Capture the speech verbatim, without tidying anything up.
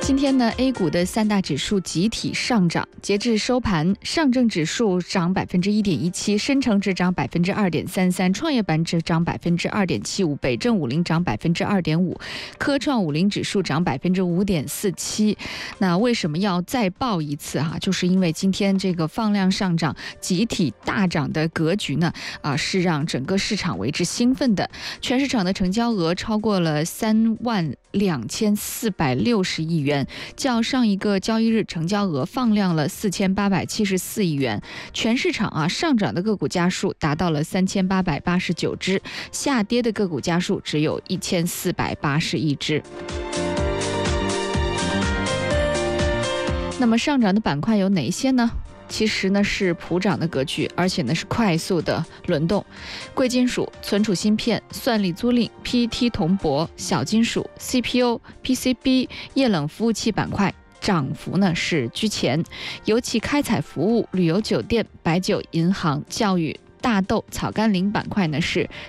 今天呢 A 股的三大指数集体上涨，截至收盘，上证指数涨百分之一点一七，深成指涨百分之二点三三，创业板指涨百分之二点七五，北证五零涨百分之二点五，科创五零指数涨百分之五点四七。那为什么要再报一次哈、啊？就是因为今天这个放量上涨、集体大涨的格局呢，啊，是让整个市场为之兴奋的。全市场的成交额超过了三万两千四百六十亿元。较上一个交易日成交额放量了四千八百七十四亿元，全市场啊上涨的个股家数达到了三千八百八十九只，下跌的个股家数只有一千四百八十一只。那么上涨的板块有哪些呢？其实呢是普涨的格局，而且呢是快速的轮动。贵金属、存储芯片、算力租赁、P E T 铜箔、小金属、C P U、P C B、液冷服务器板块涨幅呢是居前，尤其开采服务、旅游酒店、白酒、银行、教育、大豆、草甘膦板块呢是